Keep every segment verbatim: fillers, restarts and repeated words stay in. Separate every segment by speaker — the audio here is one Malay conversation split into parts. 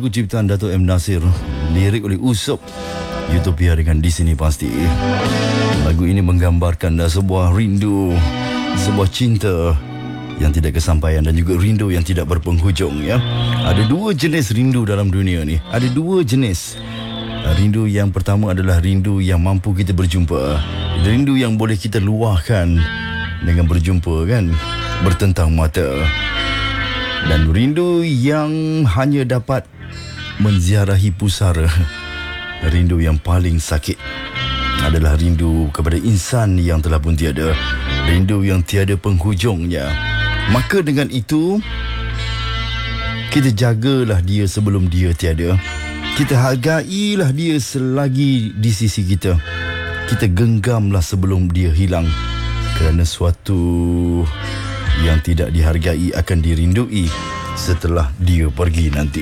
Speaker 1: lagu ciptaan Dato' M. Nasir, lirik oleh Usop, Utopia dengan Di Sini Pasti. Lagu ini menggambarkan sebuah rindu, sebuah cinta yang tidak kesampaian dan juga rindu yang tidak berpenghujung, ya. Ada dua jenis rindu dalam dunia ni. Ada dua jenis. Rindu yang pertama adalah rindu yang mampu kita berjumpa. Rindu yang boleh kita luahkan dengan berjumpa, kan, bertentang mata. Dan rindu yang hanya dapat menziarahi pusara. Rindu yang paling sakit adalah rindu kepada insan yang telah pun tiada. Rindu yang tiada penghujungnya. Maka dengan itu, kita jagalah dia sebelum dia tiada. Kita hargailah dia selagi di sisi kita. Kita genggamlah sebelum dia hilang. Kerana suatu yang tidak dihargai akan dirindui setelah dia pergi nanti.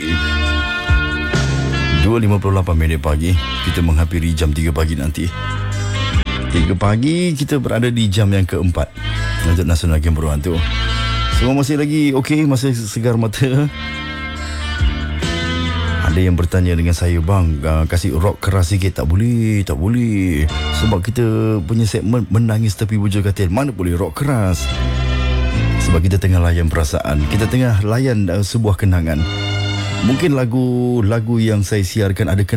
Speaker 1: dua lima puluh lapan minit pagi, kita menghampiri jam tiga pagi nanti. tiga pagi kita berada di jam yang keempat untuk Nasional Game Berhantu. Semua masih lagi okey, masih segar mata. Ada yang bertanya dengan saya, bang, uh, kasih rock keras sikit. Tak boleh, tak boleh. Sebab kita punya segmen menangis tepi bujur katil. Mana boleh rock keras? Sebab kita tengah layan perasaan. Kita tengah layan uh, sebuah kenangan. Mungkin lagu-lagu yang saya siarkan ada kenangan